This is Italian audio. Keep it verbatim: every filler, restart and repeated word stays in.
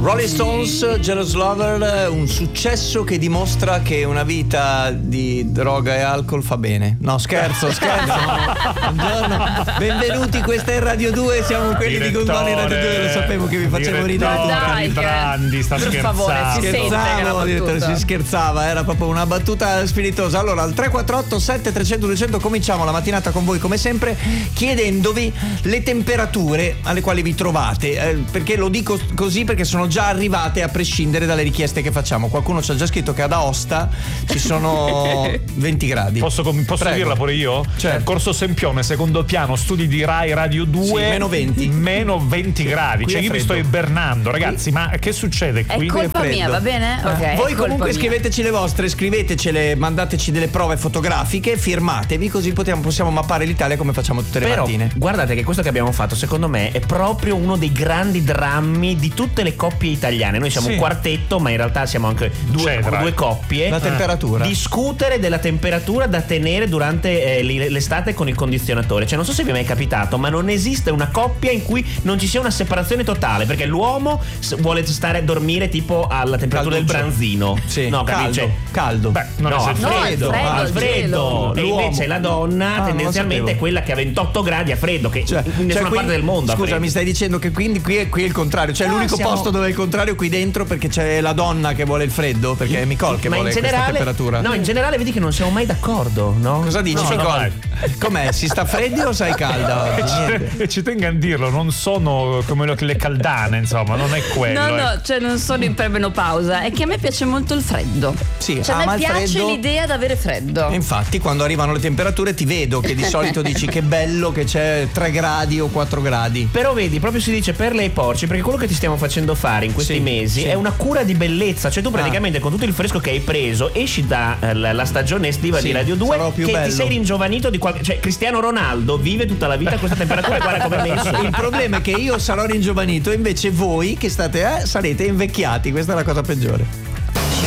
Rolling Stones, Jealous Lover, un successo che dimostra che una vita di droga e alcol fa bene. No, scherzo, scherzo. Buongiorno, benvenuti, questa è Radio due, siamo quelli Direttore, di Good Morning Radio due, lo sapevo che vi facevo ridere tutti. Dai, Brandi, sta per scherzando. favore, si sente che è una Scherzavo, direttore, battuta. si scherzava, era proprio una battuta spiritosa. Allora, al tre quattro otto sette trecento duecento cominciamo la mattinata con voi come sempre, chiedendovi le temperature alle quali vi trovate, eh, perché lo dico così perché sono già arrivate a prescindere dalle richieste che facciamo. Qualcuno ci ha già scritto che ad Aosta ci sono venti gradi. Posso, posso dirla pure io? Certo. Corso Sempione, secondo piano, studi di Rai Radio due. Sì, meno venti. Meno venti gradi. Qui Cioè è io mi freddo. sto ibernando, ragazzi, ma che succede È qui? colpa freddo. mia, va bene? Ok. è Voi colpa comunque mia. scriveteci le vostre, scrivetecele, mandateci delle prove fotografiche, firmatevi, così potiamo, possiamo mappare l'Italia come facciamo tutte le Però mattine. guardate che questo che abbiamo fatto secondo me è proprio uno dei grandi drammi di tutte le coppie italiane. Noi siamo Sì. un quartetto, ma in realtà siamo anche due, Cedra. due coppie. La temperatura. Discutere della temperatura da tenere durante eh, li- l'estate con il condizionatore. Cioè non so se vi è mai capitato, ma non esiste una coppia in cui non ci sia una separazione totale, perché l'uomo s- vuole stare a dormire tipo alla temperatura del Calduccio. branzino. Sì, No, caldo, capisci? caldo. Beh, non No, è a se- No, al freddo, freddo, al al freddo. gelo. E invece la donna Ah, non lo tendenzialmente sapevo. è quella che a ventotto gradi a freddo, che Cioè, in nessuna cioè, parte quindi- del mondo ha Scusa, freddo. mi stai dicendo che quindi qui è, qui è il contrario, cioè No, l'unico siamo- posto dove è il contrario qui dentro, perché c'è la donna che vuole il freddo, perché è Nicole che Ma vuole in questa generale, temperatura. no, in generale vedi che non siamo mai d'accordo, no? Cosa dici, No, no, Nicole? Com'è? Si sta freddi o sei calda E oggi? Niente. ci, e ci tengo a dirlo, non sono come le- le caldane, insomma, non è quello. No, eh. no, cioè non sono in premenopausa, è che a me piace molto il freddo. Sì, Cioè a ama me il piace freddo. l'idea di avere freddo. E infatti quando arrivano le temperature ti vedo che di solito dici che bello che c'è tre gradi o quattro gradi. Però vedi, proprio si dice perle ai porci, perché quello che ti stiamo facendo fare in questi Sì, mesi sì. è una cura di bellezza. Cioè tu praticamente con tutto il fresco che hai preso esci da eh, la, la stagione estiva Sì, di Radio due sarò più che bello. ti sei ringiovanito di qualche. Cioè Cristiano Ronaldo vive tutta la vita a questa temperatura e guarda come è messo. Il problema è che io sarò ringiovanito e invece voi che state eh, sarete invecchiati, questa è la cosa peggiore.